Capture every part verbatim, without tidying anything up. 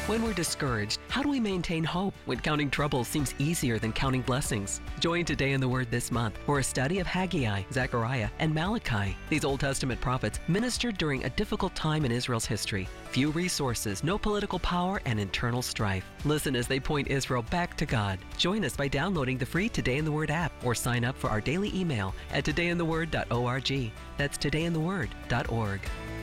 When we're discouraged, how do we maintain hope when counting troubles seems easier than counting blessings? Join Today in the Word this month for a study of Haggai, Zechariah, and Malachi. These Old Testament prophets ministered during a difficult time in Israel's history. Few resources, no political power, and internal strife. Listen as they point Israel back to God. Join us by downloading the free Today in the Word app or sign up for our daily email at today in the word dot org. That's today in the word dot org.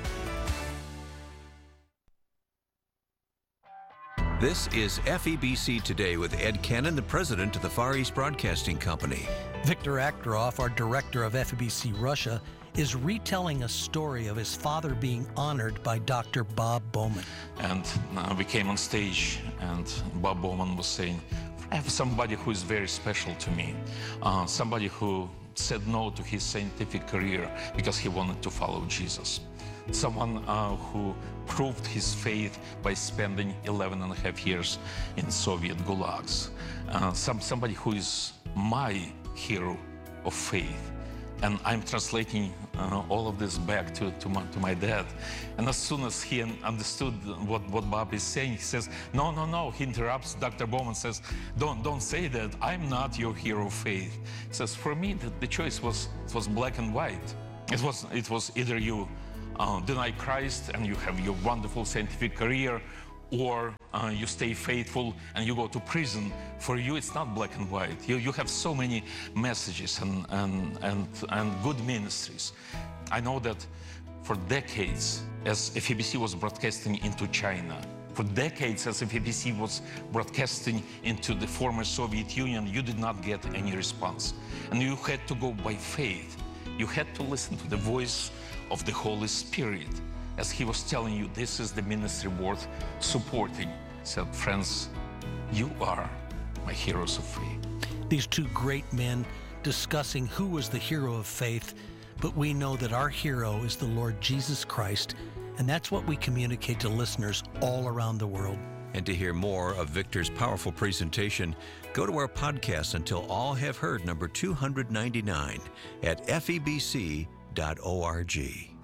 This is F E B C Today with Ed Cannon, the president of the Far East Broadcasting Company. Viktor Akhtarov, our director of F E B C Russia, is retelling a story of his father being honored by Doctor Bob Bowman. And uh, we came on stage, and Bob Bowman was saying, I have somebody who is very special to me, uh, somebody who said no to his scientific career because he wanted to follow Jesus. Someone uh, who proved his faith by spending eleven and a half years in Soviet gulags. Uh, some, somebody who is my hero of faith. And I'm translating uh, all of this back to, to, my, to my dad. And as soon as he understood what, what Bob is saying, he says, no, no, no. He interrupts Doctor Bowman, says, don't, don't say that. I'm not your hero of faith. He says, for me, the, the choice was, it was black and white. It was, it was either you uh, deny Christ and you have your wonderful scientific career, or uh, you stay faithful and you go to prison. For you, it's not black and white. You, you have so many messages and, and, and, and good ministries. I know that for decades, as F E B C was broadcasting into China, for decades as F E B C was broadcasting into the former Soviet Union, you did not get any response. And you had to go by faith. You had to listen to the voice of the Holy Spirit as he was telling you, this is the ministry worth supporting. He said, friends, you are my heroes of faith. These two great men discussing who was the hero of faith, but we know that our hero is the Lord Jesus Christ, and that's what we communicate to listeners all around the world. And to hear more of Viktor's powerful presentation, go to our podcast Until All Have Heard, number two ninety-nine, at F E B C dot org.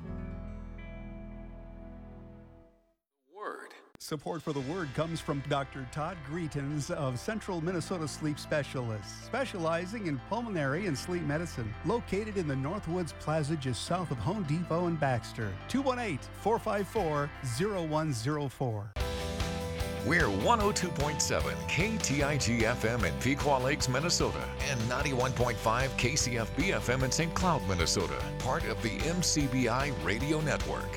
Support for the Word comes from Doctor Todd Greetens of Central Minnesota Sleep Specialists, specializing in pulmonary and sleep medicine. Located in the Northwoods Plaza just south of Home Depot in Baxter. two one eight, four five four, zero one zero four. We're one oh two point seven K T I G F M in Pequot Lakes, Minnesota, and ninety-one point five K C F B F M in Saint Cloud, Minnesota, part of the M C B I Radio Network.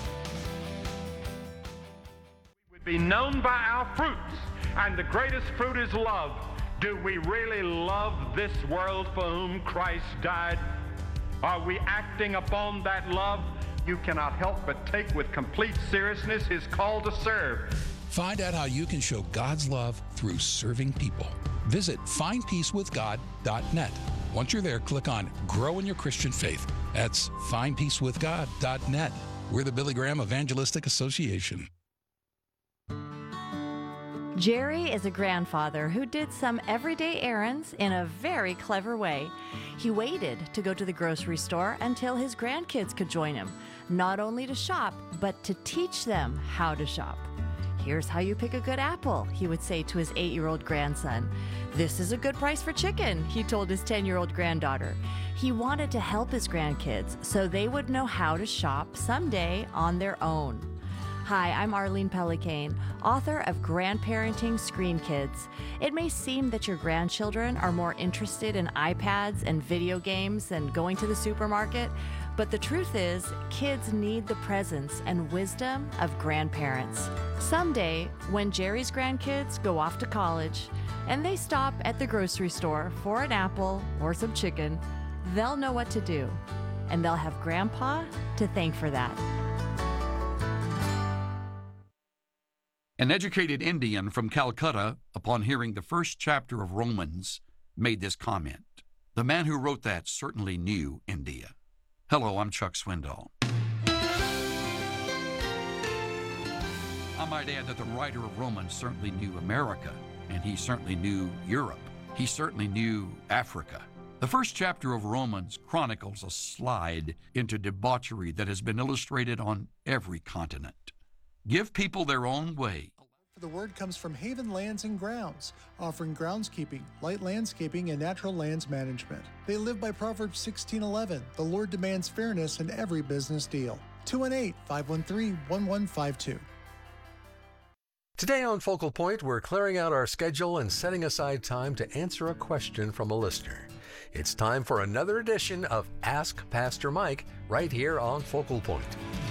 Be known by our fruits, and the greatest fruit is love. Do we really love this world for whom Christ died? Are we acting upon that love? You cannot help but take with complete seriousness his call to serve. Find out how you can show God's love through serving people. Visit find peace with god dot net. Once you're there, click on Grow in Your Christian Faith. That's find peace with god dot net. We're the Billy Graham Evangelistic Association. Jerry is a grandfather who did some everyday errands in a very clever way. He waited to go to the grocery store until his grandkids could join him, not only to shop, but to teach them how to shop. Here's how you pick a good apple, he would say to his eight-year-old grandson. This is a good price for chicken, he told his ten-year-old granddaughter. He wanted to help his grandkids so they would know how to shop someday on their own. Hi, I'm Arlene Pellicane, author of Grandparenting Screen Kids. It may seem that your grandchildren are more interested in iPads and video games than going to the supermarket, but the truth is, kids need the presence and wisdom of grandparents. Someday, when Jerry's grandkids go off to college and they stop at the grocery store for an apple or some chicken, they'll know what to do, and they'll have Grandpa to thank for that. An educated Indian from Calcutta, upon hearing the first chapter of Romans, made this comment. The man who wrote that certainly knew India. Hello, I'm Chuck Swindoll. I might add that the writer of Romans certainly knew America, and he certainly knew Europe. He certainly knew Africa. The first chapter of Romans chronicles a slide into debauchery that has been illustrated on every continent. Give people their own way. For The Word comes from Haven Lands and Grounds, offering groundskeeping, light landscaping, and natural lands management. They live by Proverbs sixteen eleven. The Lord demands fairness in every business deal. two one eight, five one three, one one five two. Today on Focal Point, we're clearing out our schedule and setting aside time to answer a question from a listener. It's time for another edition of Ask Pastor Mike right here on Focal Point.